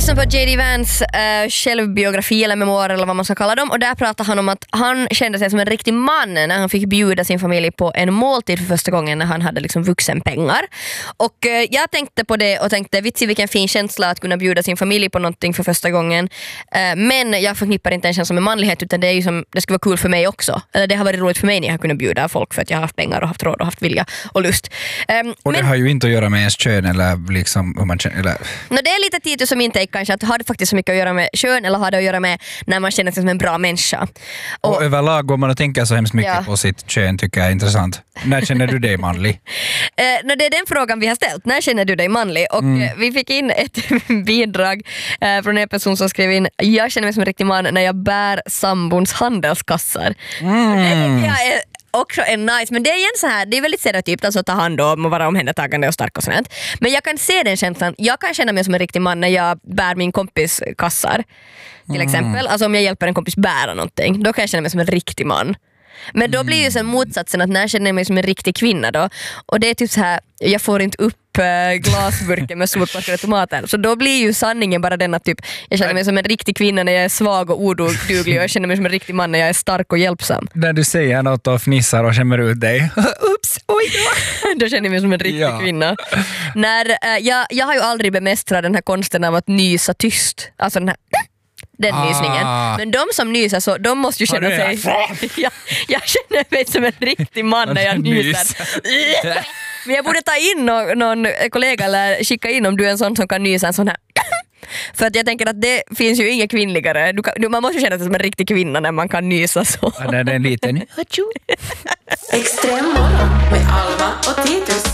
lyssnar på J.D. Vance självbiografi eller memoar eller vad man ska kalla dem, och där pratar han om att han kände sig som en riktig man när han fick bjuda sin familj på en måltid för första gången när han hade liksom vuxenpengar. Och jag tänkte på det och tänkte, vitsi vilken fin känsla att kunna bjuda sin familj på någonting för första gången, men jag förknippar inte en känsla med manlighet, utan det är ju som, det skulle vara kul för mig också, eller det har varit roligt för mig när jag har kunnat bjuda folk för att jag har haft pengar och haft råd och haft vilja och lust. Och det har ju inte att göra med ens kön eller liksom hur man känner, eller... No, det är lite tidigt som inte är kanske att har det faktiskt så mycket att göra med kön eller har det att göra med när man känner sig som en bra människa. Och överlag går man och tänker så hemskt mycket på sitt kön, tycker jag är intressant. När känner du dig manlig? Det är den frågan vi har ställt. När känner du dig manlig? Och vi fick in ett bidrag från en person som skrev in: jag känner mig som en riktig man när jag bär sambons handelskassar. Jag är också en nice, men det är igen så här, det är väldigt stereotypt alltså att ta hand om och vara omhändertagande och stark och sånt. Men jag kan se den känslan, jag kan känna mig som en riktig man när jag bär min kompis kassar till exempel, alltså om jag hjälper en kompis bära någonting, då kan jag känna mig som en riktig man. Men då blir ju sen motsatsen att när jag känner mig som en riktig kvinna då, och det är typ så här, jag får inte upp glasburken med solpackade tomater, så då blir ju sanningen bara den att typ, jag känner mig som en riktig kvinna när jag är svag och oduglig, och jag känner mig som en riktig man när jag är stark och hjälpsam. När du säger något och fnissar och skämmer ut dig. Ups, oj då känner jag mig som en riktig kvinna. När, jag har ju aldrig bemästrat den här konsten av att nysa tyst, alltså den här nysningen. Men de som nyser så, de måste ju känna sig... jag känner mig som en riktig man när jag nyser. Men jag borde ta in någon kollega eller skicka in om du är en sån som kan nysa en sån här. För att jag tänker att det finns ju inga kvinnligare. Man måste känna sig som en riktig kvinna när man kan nysa så. Ja, det är en liten... Extrem morgon med Alma och Titus.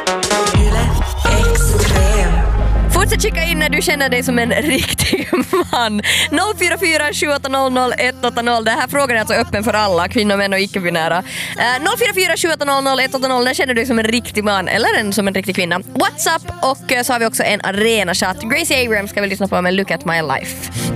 Extrem. Fortsätt skicka in när du känner dig som en riktig man. 044 780 180. Det här frågan är alltså öppen för alla, kvinnor, män och icke-binära. 044 780 180. När känner du dig som en riktig man eller som en riktig kvinna? WhatsApp, och så har vi också en arena-chatt. Gracie Abrams ska vi lyssna på med Look at my life.